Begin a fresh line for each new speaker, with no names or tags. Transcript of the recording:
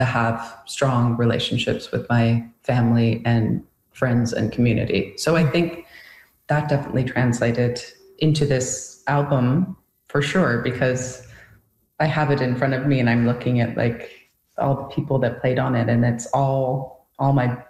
to have strong relationships with my family and friends and community. So I think that definitely translated into this album for sure, because I have it in front of me and I'm looking at like all the people that played on it, and it's all my